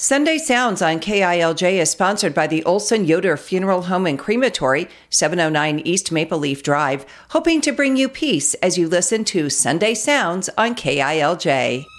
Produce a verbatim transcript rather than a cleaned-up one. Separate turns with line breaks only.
Sunday Sounds on K I L J is sponsored by the Olson Yoder Funeral Home and Crematory, seven oh nine East Maple Leaf Drive, hoping to bring you peace as you listen to Sunday Sounds on K I L J.